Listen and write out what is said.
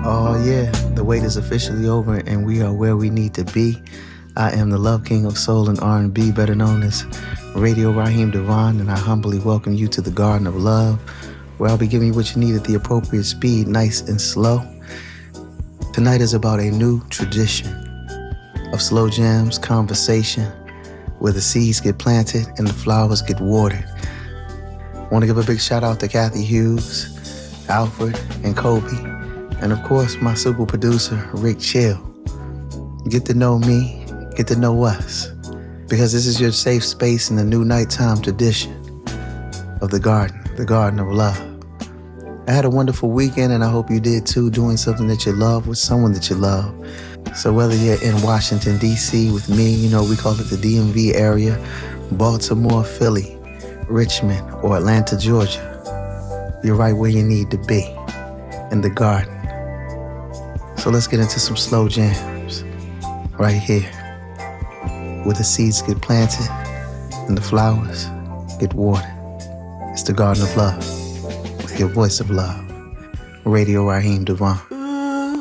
Oh yeah, the wait is officially over and we are where we need to be. I am the Love King of Soul and R&B, better known as Radio Raheem Devon, and I humbly welcome you to the Garden of Love, where I'll be giving you what you need at the appropriate speed, nice and slow. Tonight is about a new tradition of slow jams, conversation, where the seeds get planted and the flowers get watered. I want to give a big shout out to Kathy Hughes, Alfred, and Kobe, and of course my super producer, Rick Chill. Get to know me, get to know us, because this is your safe space in the new nighttime tradition of the Garden of Love. I had a wonderful weekend and I hope you did too, doing something that you love with someone that you love. So whether you're in Washington, D.C. with me, we call it the DMV area, Baltimore, Philly, Richmond, or Atlanta, Georgia, you're right where you need to be, in the garden. So let's get into some slow jams right here, where the seeds get planted and the flowers get watered. It's the Garden of Love, with your voice of love, Radio Raheem Devon.